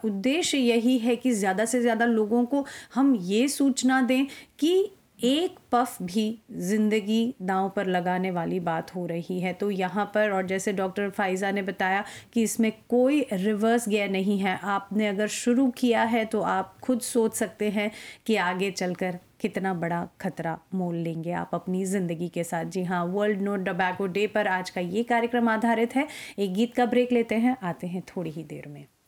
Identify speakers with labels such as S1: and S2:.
S1: उद्देश्य यही है कि ज़्यादा से ज़्यादा लोगों को हम ये सूचना दें कि एक पफ भी ज़िंदगी दांव पर लगाने वाली बात हो रही है। तो यहाँ पर, और जैसे डॉक्टर फ़ाइज़ा ने बताया कि इसमें कोई रिवर्स गियर नहीं है। आपने अगर शुरू किया है तो आप खुद सोच सकते हैं कि आगे चलकर कितना बड़ा खतरा मोल लेंगे आप अपनी ज़िंदगी के साथ। जी हाँ, वर्ल्ड नो टोबैको डे पर आज का ये कार्यक्रम आधारित है। एक गीत का ब्रेक लेते हैं, आते हैं थोड़ी ही देर में।